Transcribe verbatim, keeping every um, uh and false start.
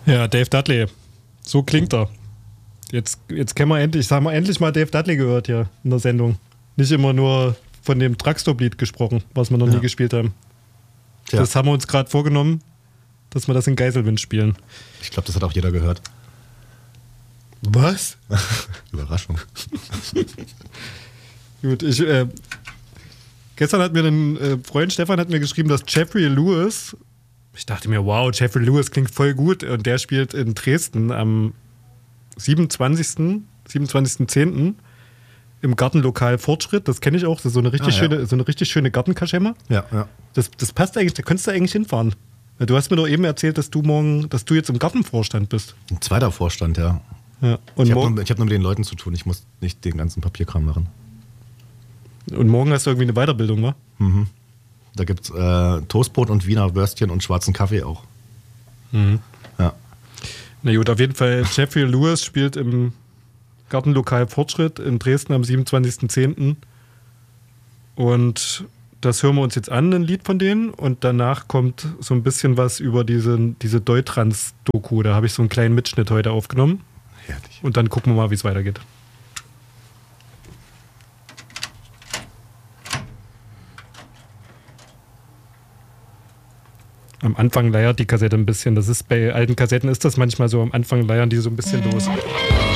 Ja, Dave Dudley. So klingt er. Jetzt, jetzt kennen wir endlich, sagen wir endlich mal Dave Dudley gehört hier in der Sendung. Nicht immer nur von dem Truckstop-Lied gesprochen, was wir noch ja. nie gespielt haben. Tja. Das haben wir uns gerade vorgenommen, dass wir das in Geiselwind spielen. Ich glaube, das hat auch jeder gehört. Was? Überraschung. Gut, ich, äh, gestern hat mir ein äh, Freund Stefan hat mir geschrieben, dass Jeffrey Lewis, ich dachte mir, wow, Jeffrey Lewis klingt voll gut und der spielt in Dresden am siebenundzwanzigsten zehnten im Gartenlokal Fortschritt, das kenne ich auch, das ist so eine richtig ah, schöne, ja. so eine richtig schöne Gartenkaschemme. Ja, ja. Das, das passt eigentlich, da könntest du eigentlich hinfahren. Du hast mir doch eben erzählt, dass du morgen, dass du jetzt im Gartenvorstand bist. Ein zweiter Vorstand, ja. ja. Und ich habe nur, hab nur mit den Leuten zu tun, ich muss nicht den ganzen Papierkram machen. Und morgen hast du irgendwie eine Weiterbildung, wa? Mhm. Da gibt es äh, Toastbrot und Wiener Würstchen und schwarzen Kaffee auch. Mhm. Ja. Na gut, auf jeden Fall, Jeffrey Lewis spielt im Gartenlokal Fortschritt in Dresden am siebenundzwanzigsten zehnten Und das hören wir uns jetzt an, ein Lied von denen. Und danach kommt so ein bisschen was über diese, diese Deutrans-Doku. Da habe ich so einen kleinen Mitschnitt heute aufgenommen. Herrlich. Und dann gucken wir mal, wie es weitergeht. Am Anfang leiert die Kassette ein bisschen. Das ist bei alten Kassetten ist das manchmal so. Am Anfang leiern die so ein bisschen los.